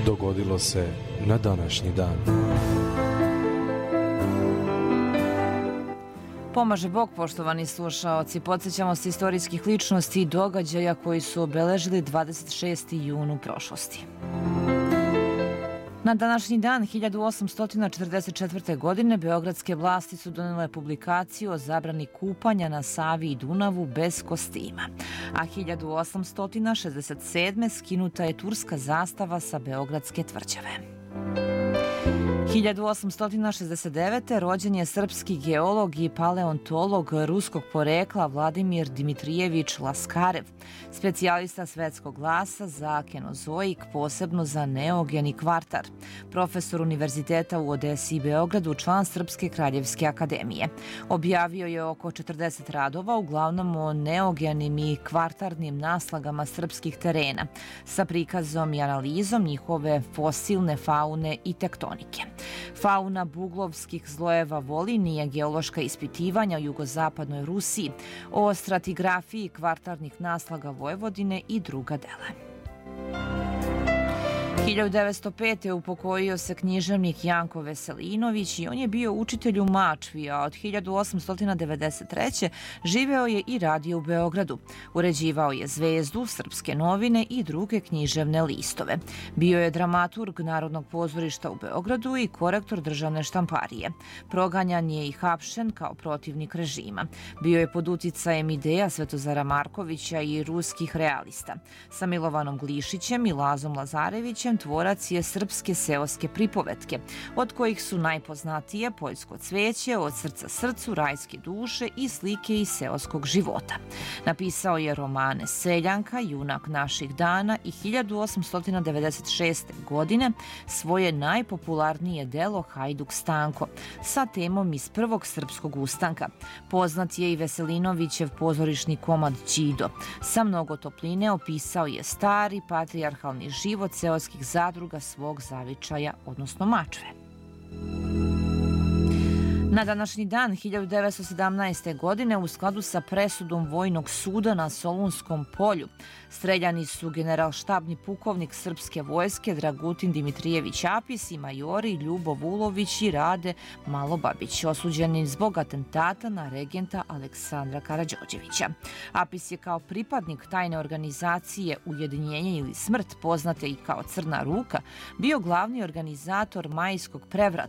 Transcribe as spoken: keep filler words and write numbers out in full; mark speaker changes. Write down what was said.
Speaker 1: dogodilo se na današnji dan.
Speaker 2: Pomaže Bog, poštovani slušaoci. Podsjećamo se istorijskih ličnosti i događaja koji su obeležili dvadeset šesti jun u prošlosti. Na današnji dan hiljadu osamsto četrdeset četvrte. godine beogradske vlasti su donele publikaciju o zabrani kupanja na Savi i Dunavu bez kostima, a hiljadu osamsto šezdeset sedme. skinuta je turska zastava sa Beogradske tvrđave. hiljadu osamsto šezdeset devete. rođen je srpski geolog i paleontolog ruskog porekla Vladimir Dimitrijevič Laskarev, specijalista svetskog glasa za kenozoik, posebno za neogeni kvartar, profesor Univerziteta u Odesi i Beogradu, član Srpske kraljevske akademije. Objavio je oko četrdeset radova, uglavnom o neogenim i kvartarnim naslagama srpskih terena, sa prikazom i analizom njihove fosilne faune i tektonike. Fauna buglovskih zlojeva Volinije, geološka ispitivanja u jugozapadnoj Rusiji, o stratigrafiji kvartarnih naslaga Vojvodine i druga dela. hiljadu devetsto pete. upokojio se književnik Janko Veselinović i on je bio učitelj u Mačvi, a od hiljadu osamsto devedeset treće. živeo je i radio u Beogradu. Uređivao je Zvezdu, Srpske novine i druge književne listove. Bio je dramaturg Narodnog pozorišta u Beogradu i korektor državne štamparije. Proganjan je i hapšen kao protivnik režima. Bio je pod uticajem ideja Svetozara Markovića i ruskih realista. Sa Milovanom Glišićem i Lazom Lazarevićem tvorac je srpske seoske pripovetke, od kojih su najpoznatije Poljsko cveće, Od srca srcu, Rajske duše i Slike iz seoskog života. Napisao je romane Seljanka, Junak naših dana i hiljadu osamsto devedeset šeste. godine svoje najpopularnije delo Hajduk Stanko sa temom iz prvog srpskog ustanka. Poznat je i Veselinovićev pozorišni komad Ćido. Sa mnogo topline opisao je stari patrijarhalni život seoskih zadruga svog zavičaja, odnosno Mačve. Na današnji dan hiljadu devetsto sedamnaeste. godine u skladu sa presudom Vojnog suda na Solunskom polju streljani su generalštabni pukovnik srpske vojske Dragutin Dimitrijević Apis i majori Ljubo Vulović i Rade Malobabić, osuđeni zbog atentata na regenta Aleksandra Karađorđevića. Apis je kao pripadnik tajne organizacije Ujedinjenje ili smrt, poznate i kao Crna ruka, bio glavni organizator Majskog prevrata